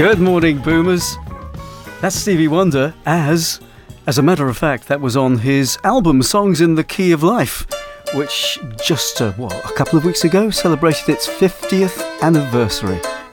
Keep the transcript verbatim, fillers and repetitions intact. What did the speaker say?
Good morning, Boomers. That's Stevie Wonder, as... As a matter of fact, that was on his album Songs in the Key of Life, which just, uh, what, a couple of weeks ago celebrated its fiftieth anniversary.